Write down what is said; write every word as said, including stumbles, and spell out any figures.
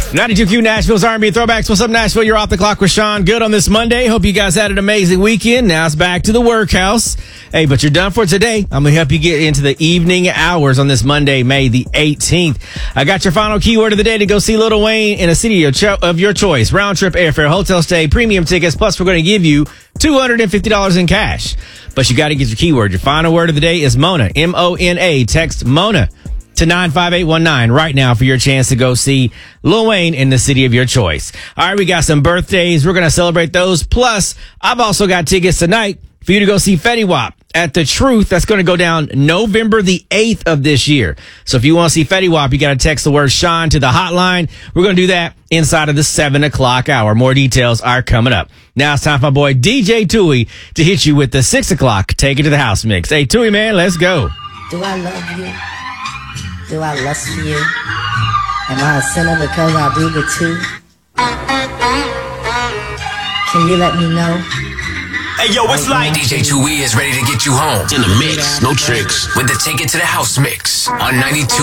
ninety-two Q Nashville's R and B Throwbacks. What's up, Nashville? You're off the clock with Sean Good on this Monday. Hope you guys had an amazing weekend. Now it's back to the workhouse. Hey, but you're done for today. I'm going to help you get into the evening hours on this Monday, May the eighteenth. I got your final keyword of the day to go see Lil Wayne in a city of your, cho- of your choice. Round trip airfare, hotel stay, premium tickets, plus we're going to give you two hundred fifty dollars in cash. But you got to get your keyword. Your final word of the day is Mona, M O N A. Text Mona to nine five eight one nine right now for your chance to go see Lil Wayne in the city of your choice. All right, we got some birthdays. We're going to celebrate those. Plus, I've also got tickets tonight for you to go see Fetty Wap at The Truth. That's going to go down November the eighth of this year. So if you want to see Fetty Wap, you got to text the word Sean to the hotline. We're going to do that inside of the seven o'clock hour. More details are coming up. Now it's time for my boy D J Tui to hit you with the six o'clock Take It to the House mix. Hey, Tui, man, let's go. Do I love you? Do I lust for you? Am I a sinner because I do the two? Can you let me know? Hey, yo, what's like? D J Tui is ready to get you home. In the mix, no tricks. With the Take It to the House mix on ninety-two.